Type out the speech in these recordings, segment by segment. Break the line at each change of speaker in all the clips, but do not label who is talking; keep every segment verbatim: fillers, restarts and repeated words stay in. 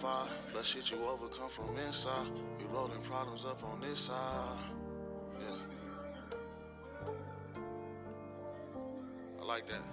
fire. Plus shit you overcome from inside. We rolling problems up on this side. Yeah. I like that.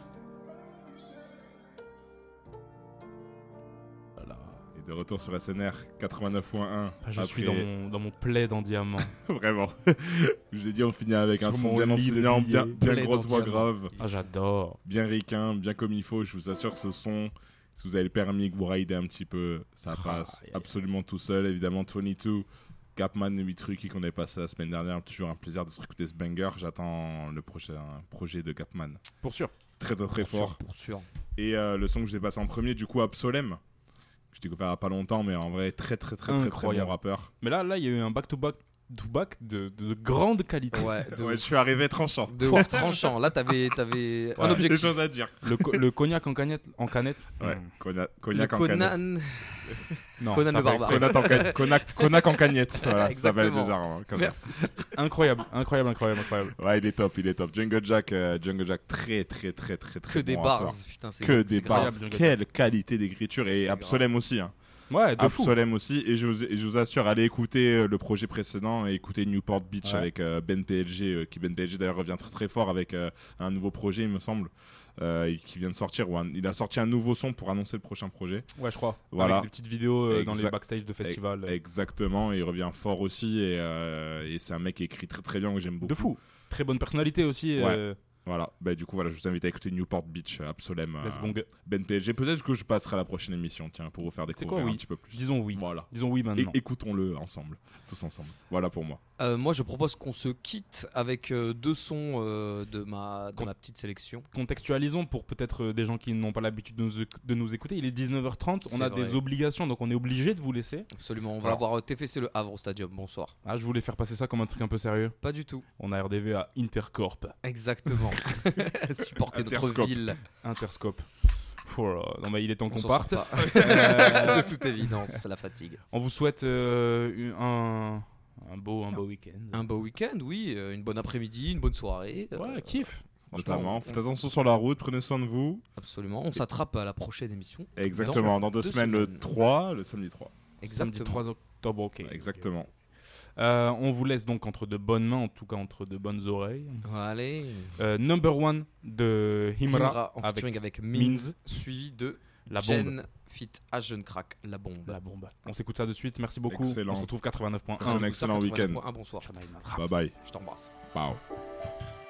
Voilà.
Et de retour sur S N R quatre-vingt-neuf point un.
Ah, je
après...
suis dans mon, dans mon plaid en diamant.
Vraiment. J'ai dit on finit avec
Sur
un son
mon
bien
lit de
enseignant, bien,
billets.
bien
Plaid
grosse
en
voix
diamant.
grave,
Ah, j'adore.
bien ricain, bien comme il faut. Je vous assure que ce son, si vous avez le permis, que vous ridez un petit peu, ça
Ah,
passe
yeah.
absolument tout seul. Évidemment, vingt-deux, Capman et Mitruki qu'on avait passé la semaine dernière. Toujours un plaisir de se écouter ce banger. J'attends le prochain projet de Capman.
Pour sûr.
Très très très
Pour
fort.
sûr, pour sûr.
Et euh, le son que je vous ai passé en premier, du coup, Absolem. Que je découvert il n'y a pas longtemps, mais en vrai, très très très très, très
Incroyable.
bon rappeur.
Mais là, là, il y a eu un back-to-back to back de, de, de grande qualité.
Ouais, de
Ouais, je
ouf.
suis arrivé tranchant.
De ouf, tranchant. Là, t'avais, t'avais un
Des
objectif.
choses à dire.
Le, co- le cognac en canette. En canette.
Ouais,
Mm.
cognac,
Le
cognac en canette.
Conan.
Non,
Conan
pas
le
fait
barbare.
exprès.
Cognac en, ca- cognac, cognac en cagnette. Voilà, ça va être
Exactement.
des armes. Comme
Merci.
Incroyable, incroyable, incroyable, incroyable.
ça. Ouais, il est top, il est top. Jungle Jack, euh, Jungle Jack, très très très très très
Que des
bon
bars.
rappeur.
Putain, c'est
Que
c'est
des
grave.
bars.
Jungle Jack.
Quelle qualité d'écriture. Et
C'est
Absolem aussi. Hein.
Ouais, de fou.
Absolem aussi. Et je vous, et je vous assure, allez écouter euh, le projet précédent et écouter Newport Beach
Ouais.
avec euh, Ben P L G, euh, qui Ben P L G d'ailleurs revient très très fort avec euh, un nouveau projet, il me semble, euh, et qui vient de sortir. Ou un- il a sorti un nouveau son pour annoncer le prochain projet.
Ouais, je crois.
Voilà.
Avec des petites vidéos euh, dans les
Exact.
backstage de festivals. euh,
Exactement, et il revient fort aussi. Et, euh, et c'est un mec qui écrit très très bien, que j'aime beaucoup.
De fou. Très bonne personnalité aussi.
Ouais.
euh,
Voilà, bah, du coup, voilà, je vous invite à écouter Newport Beach, euh, Absolem, euh,
Let's bong.
Ben P L G. Peut-être que je passerai à la prochaine émission, tiens, pour vous faire
C'est
découvrir
quoi, oui.
un petit peu plus.
Disons oui.
Voilà.
Disons oui
Et
maintenant.
écoutons-le ensemble, tous ensemble. Voilà pour moi.
Euh, moi, je propose qu'on se quitte avec euh, deux sons euh, de, ma, de
Con-
ma petite sélection.
Contextualisons pour peut-être euh, des gens qui n'ont pas l'habitude de nous, de nous écouter. Il est dix-neuf heures trente, on
C'est
a
vrai.
des obligations, donc on est obligé de vous laisser.
Absolument. On va
Alors.
avoir T F C Le Havre au Stadium. Bonsoir.
Ah, je voulais faire passer ça comme un truc un peu sérieux.
Pas du tout.
On a R D V à Intercorp.
Exactement. Supporter notre
Interscope.
ville.
Interscope. Oh là là. Non, mais il est temps
On
qu'on
s'en
parte.
sort pas.
Euh,
De toute évidence, la fatigue.
On vous souhaite euh, un, un beau, un beau week-end.
Un beau week-end, oui. euh, Une bonne après-midi, une bonne soirée. euh,
Ouais, kiff.
Notamment,
on-
faites attention sur la route, prenez soin de vous.
Absolument. On s'attrape à la prochaine émission.
Exactement, dans deux,
deux
semaines, le
semaines.
trois, le samedi trois.
Samedi
Exactement.
trois octobre, ok.
Exactement.
Euh, on vous laisse donc entre de bonnes mains, en tout cas entre de bonnes oreilles.
Allez.
Euh, number one de Himra,
Himra en
avec
featuring avec
Means.
Means, suivi de
la bombe.
Jen Fit à Jeune Crack, la bombe.
La bombe. On s'écoute ça de suite. Merci beaucoup.
Excellent.
On se retrouve quatre-vingt-neuf point
C'est un
un.
excellent week-end.
Un bonsoir.
Bye bye.
Je t'embrasse.
Ciao.